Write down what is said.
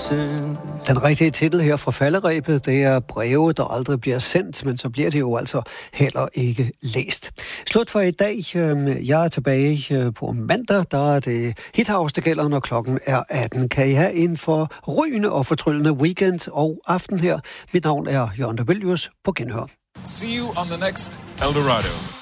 listen. Den rigtige titel her fra falderebet, det er breve, der aldrig bliver sendt, men så bliver det jo altså heller ikke læst. Slut for i dag. Jeg er tilbage på mandag, der er det Hithouse, det gælder, når klokken er 18. Kan I have en forrygende og fortryllende weekend og aften her. Mit navn er Jørgen Debelius. På genhør. See you on the next Eldorado.